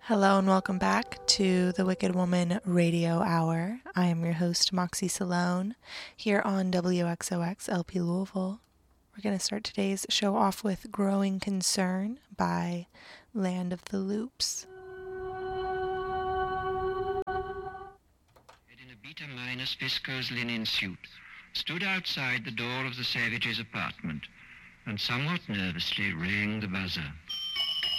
Hello and welcome back to the Wicked Woman Radio Hour. I am your host, Moxie Salone, here on WXOX LP Louisville. We're going to start today's show off with Growing Concern by Land of the Loops. In a beta minus viscose linen suit, stood outside the door of the Savage's apartment, and somewhat nervously rang the buzzer.